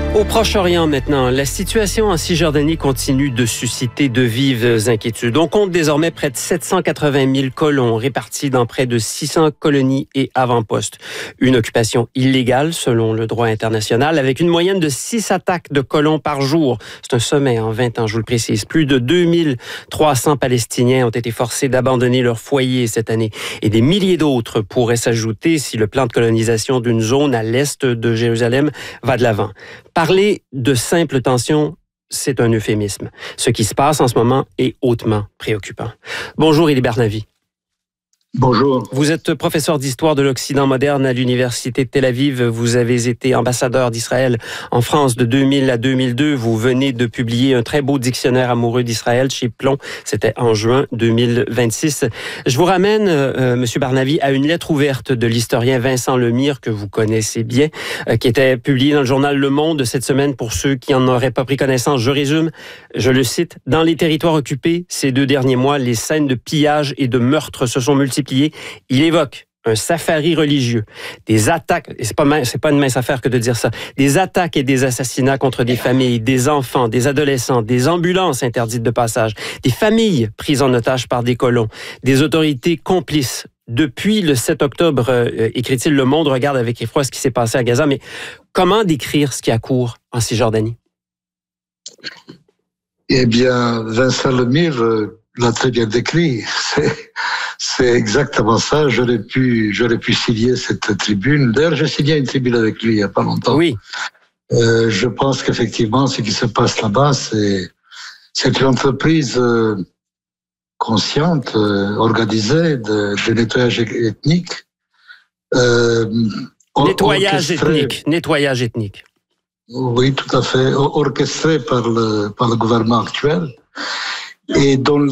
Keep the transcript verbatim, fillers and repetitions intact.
Au Proche-Orient maintenant, la situation en Cisjordanie continue de susciter de vives inquiétudes. On compte désormais près de sept cent quatre-vingt mille colons répartis dans près de six cents colonies et avant-postes. Une occupation illégale selon le droit international avec une moyenne de six attaques de colons par jour. C'est un sommet en vingt ans, je vous le précise. Plus de deux mille trois cents Palestiniens ont été forcés d'abandonner leur foyer cette année et des milliers d'autres pourraient s'ajouter si le plan de colonisation d'une zone à l'est de Jérusalem va de l'avant. Parler de simple tension, c'est un euphémisme. Ce qui se passe en ce moment est hautement préoccupant. Bonjour, Élie Bernavi. Bonjour. Vous êtes professeur d'histoire de l'Occident moderne à l'Université de Tel Aviv. Vous avez été ambassadeur d'Israël en France de deux mille à deux mille deux. Vous venez de publier un très beau dictionnaire amoureux d'Israël chez Plomb. C'était en juin deux mille vingt-six. Je vous ramène, euh, Monsieur Bernavi, à une lettre ouverte de l'historien Vincent Lemire, que vous connaissez bien, euh, qui était publiée dans le journal Le Monde cette semaine pour ceux qui n'en auraient pas pris connaissance. Je résume, je le cite. « Dans les territoires occupés, ces deux derniers mois, les scènes de pillage et de meurtre se sont multipliées. Il évoque un safari religieux, des attaques, et c'est pas, c'est pas une mince affaire que de dire ça, des attaques et des assassinats contre des familles, des enfants, des adolescents, des ambulances interdites de passage, des familles prises en otage par des colons, des autorités complices. Depuis le sept octobre, euh, écrit-il, Le Monde regarde avec effroi ce qui s'est passé à Gaza, mais comment décrire ce qui a cours en Cisjordanie? Eh bien, Vincent Lemire euh, l'a très bien décrit. C'est... C'est exactement ça. J'aurais pu, j'aurais pu signer cette tribune. D'ailleurs, j'ai signé une tribune avec lui il n'y a pas longtemps. Oui. Euh, je pense qu'effectivement, ce qui se passe là-bas, c'est, c'est une entreprise euh, consciente, euh, organisée de, de nettoyage ethnique. Euh, nettoyage ethnique. Nettoyage ethnique. Oui, tout à fait. Orchestré par le, par le gouvernement actuel. Et dont